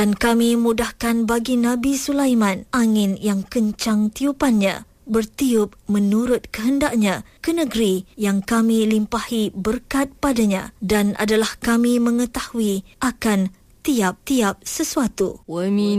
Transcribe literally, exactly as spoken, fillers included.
Dan kami mudahkan bagi Nabi Sulaiman angin yang kencang tiupannya, bertiup menurut kehendaknya ke negeri yang kami limpahi berkat padanya, dan adalah kami mengetahui akan tiap-tiap sesuatu.